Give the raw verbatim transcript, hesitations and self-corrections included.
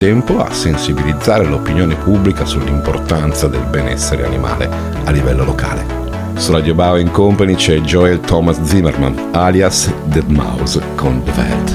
tempo a sensibilizzare l'opinione pubblica sull'importanza del benessere animale a livello locale. Su Radio Bauer and Company c'è Joel Thomas Zimmerman, alias The Mouse con The Vet.